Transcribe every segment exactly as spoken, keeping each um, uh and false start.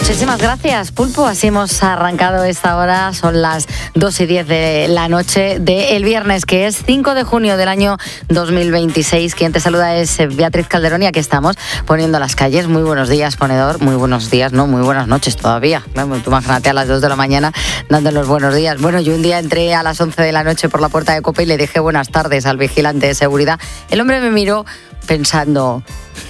Muchísimas gracias, Pulpo. Así hemos arrancado esta hora. Son las dos y diez de la noche del viernes, que es cinco de junio del año dos mil veintiséis. Quien te saluda es Beatriz Calderón y aquí estamos poniendo las calles. Muy buenos días, ponedor. Muy buenos días, no, muy buenas noches todavía. Tú imagínate a las dos de la mañana dando los buenos días. Bueno, yo un día entré a las once de la noche por la puerta de COPE y le dije buenas tardes al vigilante de seguridad. El hombre me miró pensando...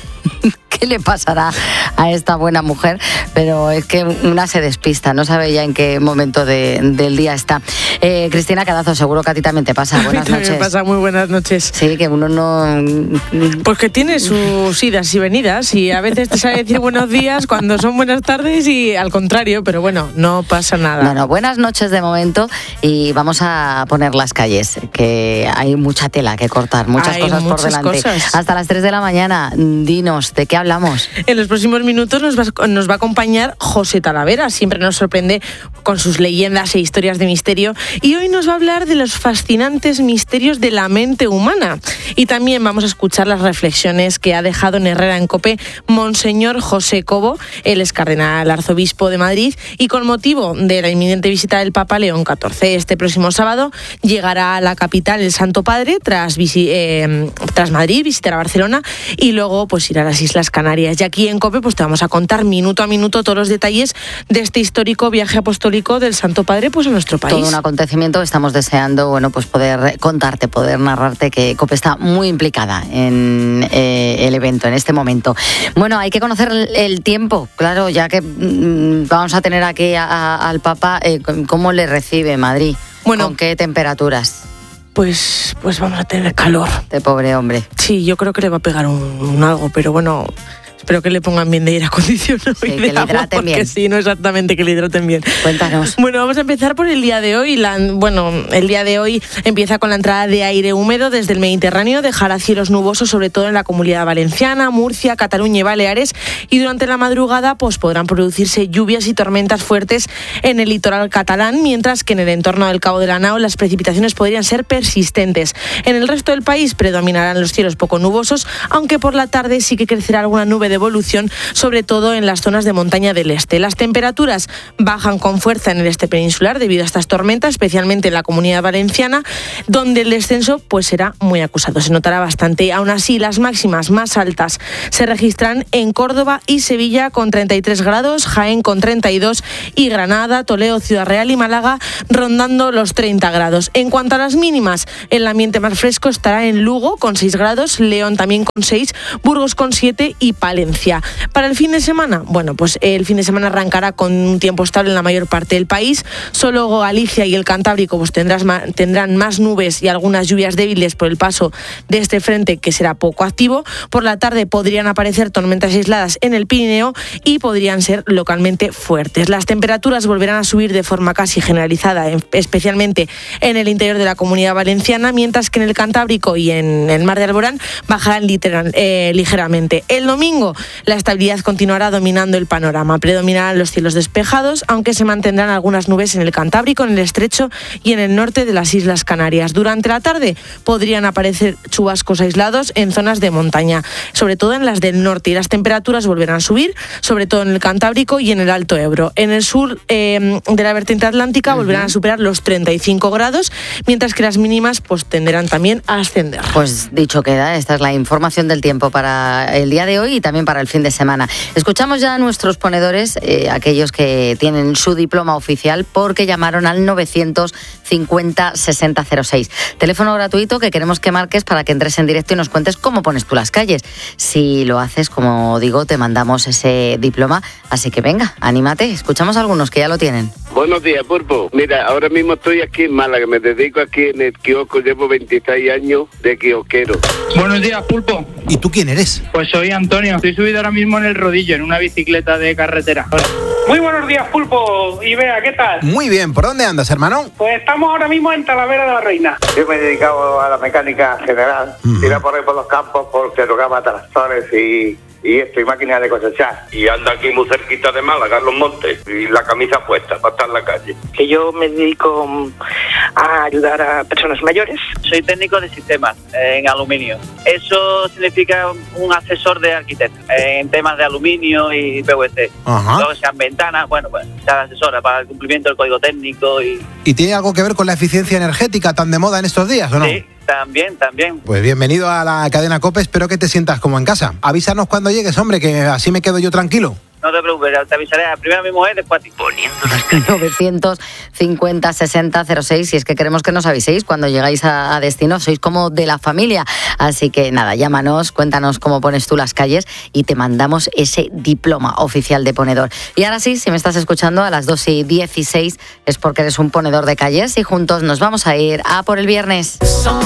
¿qué le pasará a esta buena mujer? Pero es que una se despista, no sabe ya en qué momento de, del día está. Eh, Cristina Cadazo, seguro que a ti también te pasa. Buenas noches. Me pasa, muy buenas noches. Sí, que uno no... Pues que tiene sus idas y venidas y a veces te sabe decir buenos días cuando son buenas tardes y al contrario, pero bueno, no pasa nada. Bueno, buenas noches de momento y vamos a poner las calles, que hay mucha tela que cortar, muchas hay cosas muchas por delante. Cosas. Hasta las tres de la mañana, dinos, ¿de qué hablamos? En los próximos minutos nos va, nos va a acompañar José Talavera, siempre nos sorprende con sus leyendas e historias de misterio, y hoy nos va a hablar de los fascinantes misterios de la mente humana. Y también vamos a escuchar las reflexiones que ha dejado en Herrera en COPE Monseñor José Cobo, él es cardenal arzobispo de Madrid, y con motivo de la inminente visita del Papa León catorce, este próximo sábado llegará a la capital el Santo Padre tras, visi- eh, tras Madrid, visitará Barcelona y luego pues irá a las Islas Canarias. Y aquí en COPE pues te vamos a contar minuto a minuto todos los detalles de este histórico viaje apostólico del Santo Padre pues a nuestro país. Todo un acontecimiento. Estamos deseando, bueno, pues poder contarte, poder narrarte que COPE está muy implicada en eh, el evento en este momento. Bueno, hay que conocer el, el tiempo, claro, ya que mmm, vamos a tener aquí a, a, al Papa. Eh, ¿Cómo le recibe Madrid? Bueno, ¿con qué temperaturas? Pues, pues vamos a tener calor. De pobre hombre. Sí, yo creo que le va a pegar un, un algo, pero bueno, espero que le pongan bien de aire acondicionado sí, y que de le agua, hidraten porque bien. sí, no exactamente que le hidraten bien. Cuéntanos. Bueno, vamos a empezar por el día de hoy. La, bueno, el día de hoy empieza con la entrada de aire húmedo desde el Mediterráneo, dejará cielos nubosos sobre todo en la Comunidad Valenciana, Murcia, Cataluña y Baleares, y durante la madrugada pues podrán producirse lluvias y tormentas fuertes en el litoral catalán, mientras que en el entorno del Cabo de la Nao las precipitaciones podrían ser persistentes. En el resto del país predominarán los cielos poco nubosos, aunque por la tarde sí que crecerá alguna nube de evolución, sobre todo en las zonas de montaña del este. Las temperaturas bajan con fuerza en el este peninsular debido a estas tormentas, especialmente en la Comunidad Valenciana, donde el descenso pues será muy acusado. Se notará bastante. Aún así, las máximas más altas se registran en Córdoba y Sevilla con treinta y tres grados, Jaén con treinta y dos y Granada, Toledo, Ciudad Real y Málaga rondando los treinta grados. En cuanto a las mínimas, el ambiente más fresco estará en Lugo con seis grados, León también con seis, Burgos con siete y Palencia. Para el fin de semana, bueno, pues el fin de semana arrancará con un tiempo estable en la mayor parte del país. Solo Galicia y el Cantábrico pues tendrás ma- tendrán más nubes y algunas lluvias débiles por el paso de este frente que será poco activo. Por la tarde podrían aparecer tormentas aisladas en el Pirineo y podrían ser localmente fuertes. Las temperaturas volverán a subir de forma casi generalizada, en, especialmente en el interior de la Comunidad Valenciana, mientras que en el Cantábrico y en el Mar de Alborán bajarán literal, eh, ligeramente. El domingo la estabilidad continuará dominando el panorama. Predominarán los cielos despejados, aunque se mantendrán algunas nubes en el Cantábrico, en el Estrecho y en el norte de las Islas Canarias. Durante la tarde podrían aparecer chubascos aislados en zonas de montaña, sobre todo en las del norte, y las temperaturas volverán a subir, sobre todo en el Cantábrico y en el Alto Ebro. En el sur eh, de la vertiente atlántica uh-huh. volverán a superar los treinta y cinco grados, mientras que las mínimas pues tenderán también a ascender. Pues dicho queda, esta es la información del tiempo para el día de hoy y también para el fin de semana. Escuchamos ya a nuestros ponedores, eh, aquellos que tienen su diploma oficial, porque llamaron al novecientos cincuenta sesenta cero seis. Teléfono gratuito que queremos que marques para que entres en directo y nos cuentes cómo pones tú las calles. Si lo haces, como digo, te mandamos ese diploma. Así que venga, anímate. Escuchamos a algunos que ya lo tienen. Buenos días, Pulpo. Mira, ahora mismo estoy aquí en Málaga. Me dedico aquí en el kiosco. Llevo veintiséis años de kiosquero. Buenos días, Pulpo. ¿Y tú quién eres? Pues soy Antonio. Estoy subido ahora mismo en el rodillo, en una bicicleta de carretera. Muy buenos días, Pulpo. Y Bea, ¿qué tal? Muy bien. ¿Por dónde andas, hermano? Pues estamos ahora mismo en Talavera de la Reina. Yo me he dedicado a la mecánica general. Mm. Ir a por ahí por los campos porque tocaba tractores y, y estoy máquina de cosechar. Y anda aquí muy cerquita de Málaga, en Los Montes, y la camisa puesta para estar en la calle. Que yo me dedico a ayudar a personas mayores. Soy técnico de sistemas en aluminio. Eso significa un asesor de arquitecto en temas de aluminio y P V C. Ajá. Luego sean ventanas, bueno, pues se asesora para el cumplimiento del código técnico. y ¿Y tiene algo que ver con la eficiencia energética tan de moda en estos días o no? Sí, también, también. Pues bienvenido a la cadena COPE, espero que te sientas como en casa. Avísanos cuando llegues, hombre, que así me quedo yo tranquilo. No te preocupes, te avisaré primero a mi mujer, después a ti. novecientos cincuenta sesenta cero seis, si es que queremos que nos aviséis cuando llegáis a, a destino, sois como de la familia. Así que nada, llámanos, cuéntanos cómo pones tú las calles y te mandamos ese diploma oficial de ponedor. Y ahora sí, si me estás escuchando a las dos y dieciséis es porque eres un ponedor de calles y juntos nos vamos a ir a por el viernes. Son